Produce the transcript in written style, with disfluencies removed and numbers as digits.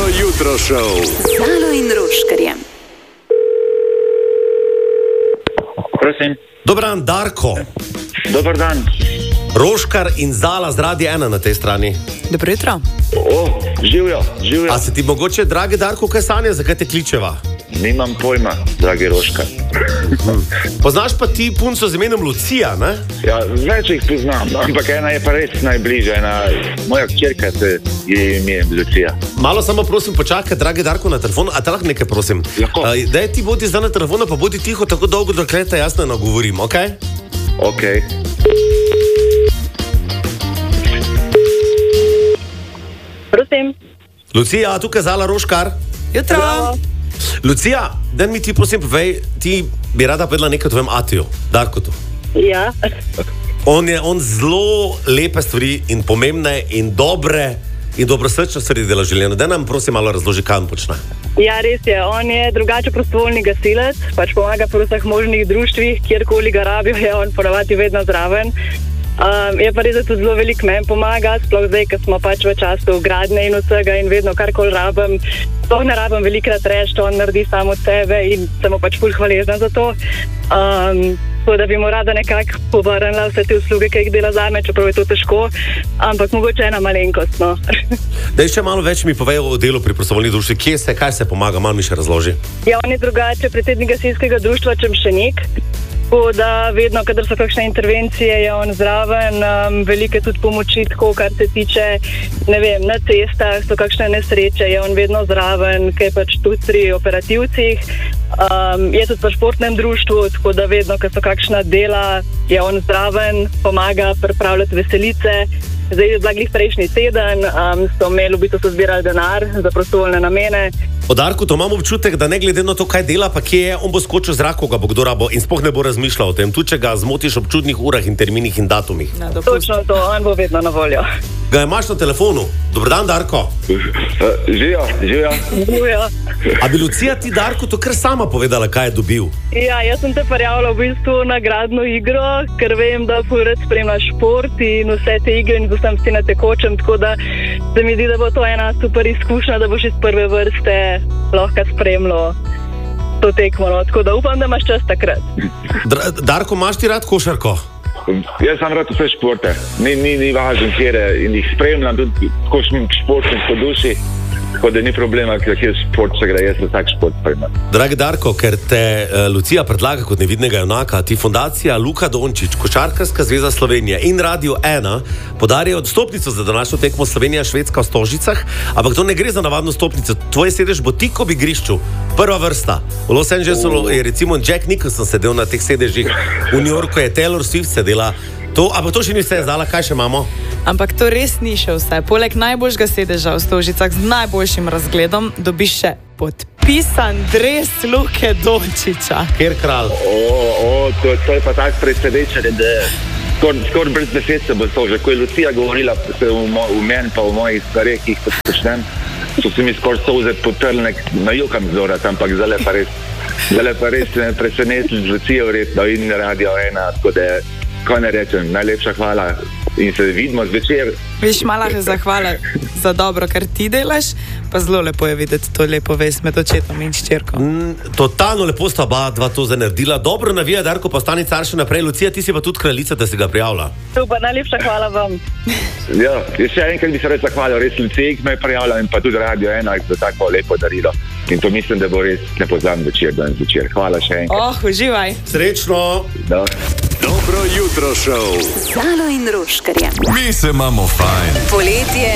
jutro šov. Zalo in Roškarjem. Prosim. Dober dan, Darko. Dobar dan. Roškar in Zala z Radia 1 na tej strani. Dobro jutro. Živijo. A se ti mogoče, dragi Darko, kaj sanja, zakaj te kličeva? Nimam pojma, dragi Roškar. Poznaš pa ti punco z imenom Lucija, ne? Ja, več jih poznam, ampak ena je pa res najbližja, moja hčerka se je ime Lucija. Malo samo prosim počakaj, dragi Darko, na telefonu, a te lahko nekaj prosim? Lahko. Daj ti bodi zdaj na telefonu, pa bodi tiho tako dolgo, dokler te jasno nagovorim, okej? Okej. Prosim. Lucija, tukaj Zala, Roškar. Jutro. Lucija, daj mi ti prosim povej, ti bi rada povedala nekaj o tvojem atiju, Darkotu. Ja. On zelo lepe stvari in pomembne in dobre in dobrosrčne stvari dela v življenju. Daj nam prosim malo razloži, kaj on počne. Ja, res je. On je drugače prostovoljni gasilec, pač pomaga pri vseh možnih društvih, kjerkoli ga rabijo, je on ponavadi vedno zraven. Je pa res, da tudi zelo veliko meni pomaga, sploh zdaj, ko smo pač v času gradnje in vsega in vedno karkoli rabim. Sploh ne rabim velikrat reči, to on naredi samo od sebe in sem mu pač ful hvaležna za to. Tako da bi mu rada nekako povrnila vse te usluge, ki jih dela zame, čeprav je to težko, ampak mogoče ena malenkost, no. Daj še malo več mi povej o delu pri prostovoljnih društvih. Kje se, kaj se pomaga, malo mi še razloži. Ja, on je drugače predsednik gasilskega društva Čemšenik. Tako da vedno, kadar so kakšne intervencije, je on zraven, velike tudi pomoči, tako kar se tiče, ne vem, na cestah so kakšne nesreče, je on vedno zraven, kaj pač tudi pri operativcih. Je tudi v športnem društvu, tako da vedno, ko so kakšna dela, je on zraven, pomaga pripravljati veselice. Zdaj je blagih prejšnji teden, so imeli v bistvu, so zbirali denar za prostovoljne namene. O Darku, to imam občutek, da ne glede na to, kaj dela, pa kje je, on bo skočil z zraku, ga bo kdo rabo in sploh ne bo razmišljal o tem, tudi če ga zmotiš ob čudnih urah in terminih in datumih. Točno to, on bo vedno na voljo. Ga imaš na telefonu? Dober dan, Darko. Živijo. A bi Lucija ti, Darko, to kar sama povedala, kaj je dobil? Ja, jaz sem te prijavila v bistvu na gradno igro, ker vem, da rad spremljaš šport in vse te igre in sem si na tekočem, tako da se mi zdi, da bo to ena super izkušnja, da boš iz prve vrste lahko spremljal to tekmo, no. Tako da upam, da imaš čas takrat. Darko, imaš ti rad košarko? Jaz sem rad vse športe, ni važno kjere in jih spremljam tudi tako športnim po duši, tako da ni problema, kjer šport se gre, jaz vsak šport spremljam. Dragi Darko, ker te Lucija predlaga kot nevidnega junaka, ti fundacija Luka Dončić, Košarkarska zveza Slovenije in Radio 1 podarjajo odstopnico za današnjo tekmo Slovenija-Švedska v Stožicah, ampak to ne gre za navadno stopnico, tvoj sedež bo tik ob igrišču, prva vrsta. V Los Angelesu je recimo Jack Nicholson sedel na teh sedežih, v New Yorku je Taylor Swift sedela. Ampak to še ni vse, Zala, kaj še imamo? Ampak to res ni še vse. Poleg najboljšega sedeža v Stožicah z najboljšim razgledom dobiš še podpisan dres Luke Dončića. Kjer kralj? To je pa tak presenečenje, da skoraj brez besed se bo to že. Ko je Lucija govorila v meni pa v mojih stvareh, ki jih počnem, so se mi skoraj solze potrlne, najukam zorat, ampak zdaj pa res presenečenje z Lucijo verjetno in Radio 1, tako da kaj ne rečem, najlepša hvala in se vidimo zvečer. Viš, mala zahvala za dobro, kar ti delaš, pa zelo lepo je videti to lepo vest med očetom in hčerko. Totalno lepo sta dva to zanerdila. Dobro navija, Darko, pa ostani car še naprej. Lucija, ti si pa tudi kraljica, da si ga prijavila. Super, najlepša hvala vam. Ja, še enkrat bi se res zahvalil, res Luciji, ki me je prijavila in pa tudi Radio 1 za tako lepo darilo. In to mislim, da bo res nepoznan večer, danes večer. Hvala še enkrat. Uživaj. Srečno. Da. Dobro jutro šov. Zalo in Roškarjem. Mi se imamo fajn. Poletje